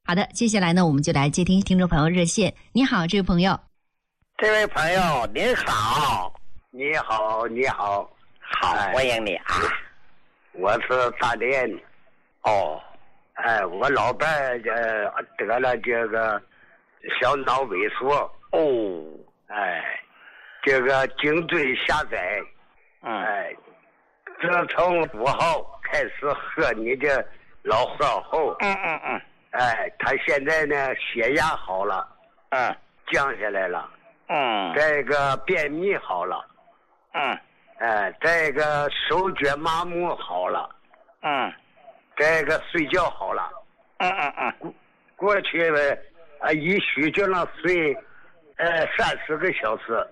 好的，接下来呢，我们就来接听听众朋友热线。你好，这位朋友。 这位朋友您好。 你好，你好， 好，欢迎你啊！ 我是大连。 哦， 我老伴得了这个小脑萎缩。 哦， 这个颈椎狭窄。自从5号开始喝你的老喝后，他现在呢血压好了，降下来了，这个便秘好了。这个手脚麻木好了，这个睡觉好了，过去一宿就能睡30个小时，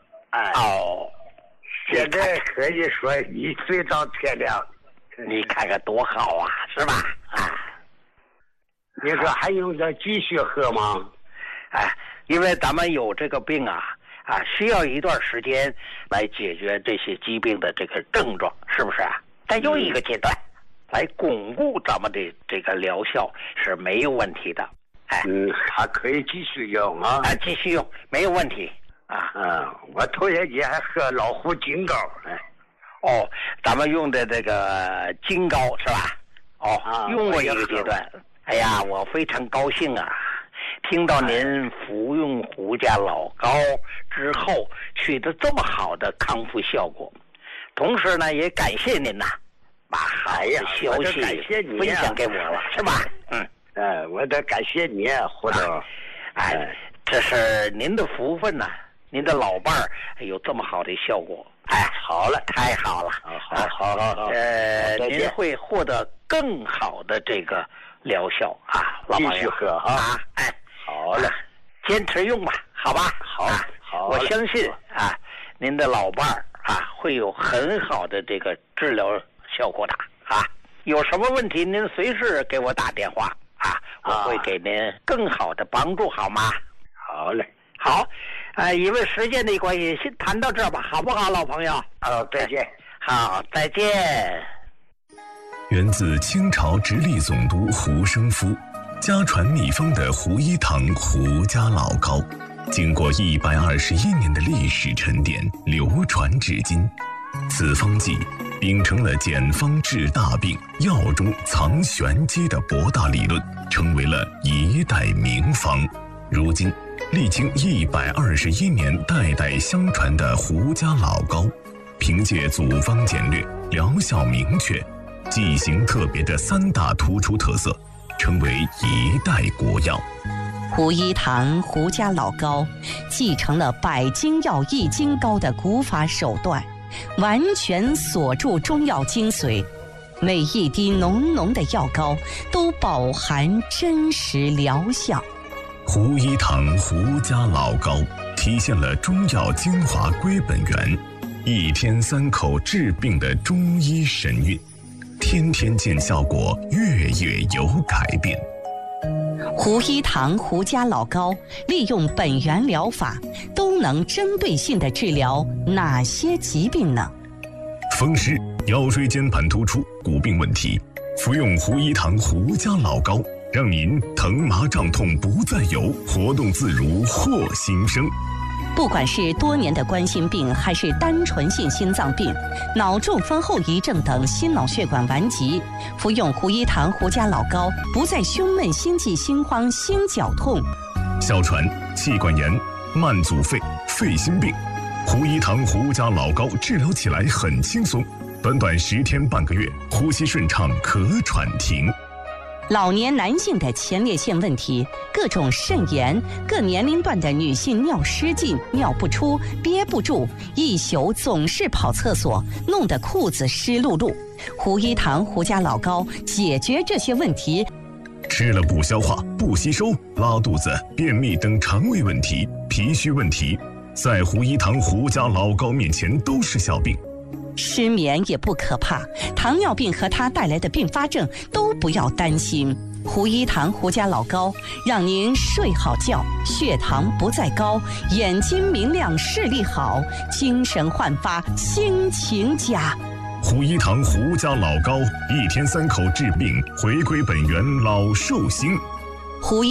现在可以说一睡到天亮。 你看看多好啊，是吧？ 你说还用着继续喝吗？ 因为咱们有这个病需要一段时间来解决这些疾病的这个症状，是不是啊？但又一个阶段来巩固咱们的这个疗效是没有问题的。 还可以继续用继续用没有问题我头些节还喝老虎金膏。 咱们用的这个金膏是吧？用过一个阶段。哎呀，我非常高兴听到您服用胡家老膏之后取得这么好的康复效果，同时呢也感谢您把好的消息分享给我了，是吧？ 我得感谢你，胡总。 这是您的福分您的老伴儿有这么好的效果。好了，太好了。 好。 您会获得更好的这个疗效老朋友。 继续喝好了， 坚持用吧，好吧？好，我相信您的老伴儿会有很好的这个治疗效果的有什么问题您随时给我打电话我会给您更好的帮助，好吗？ 好嘞， 好，因为时间的关系，先谈到这儿吧，好不好，老朋友？ 再见。 好，再见。 源自清朝直隶总督胡生夫，家传秘方的胡一堂胡家老膏，经过121年的历史沉淀，流传至今。此方剂秉承了简方治大病、药中藏玄机的博大理论，成为了一代名方。如今历经121年代代相传的胡家老膏，凭借组方简略、疗效明确、剂型特别的3大突出特色，成为一代国药。 胡一堂胡家老膏继承了百金药一金膏的古法手段，完全锁住中药精髓，每一滴浓浓的药膏都饱含真实疗效。 胡一堂胡家老膏体现了中药精华归本源，1天3口治病的中医神韵，天天见效果，月月有改变。 胡一堂胡家老膏利用本源疗法，都能针对性地治疗哪些疾病呢？ 风湿、腰椎间盘突出、骨病问题，服用胡一堂胡家老膏，让您疼麻胀痛不再有，活动自如获新生。 不管是多年的冠心病，还是单纯性心脏病、脑中风后遗症等心脑血管顽疾，服用胡一堂胡家老膏，不再胸闷、心悸、心慌、心绞痛。 哮喘、气管炎、慢阻肺、肺心病，胡一堂胡家老膏治疗起来很轻松，短短10天半个月，呼吸顺畅，咳喘停。 老年男性的前列腺问题，各种肾炎，各年龄段的女性尿失禁、尿不出、憋不住，一宿总是跑厕所，弄得裤子湿漉漉。胡一堂胡家老膏解决这些问题。 吃了不消化、不吸收、拉肚子、便秘等肠胃问题、脾虚问题，在胡一堂胡家老膏面前都是小病。 失眠也不可怕，糖尿病和它带来的并发症都不要担心。胡一堂胡家老膏让您睡好觉，血糖不再高，眼睛明亮，视力好，精神焕发，心情佳。 胡一堂胡家老膏，1天3口治病，回归本源，老寿星。 胡一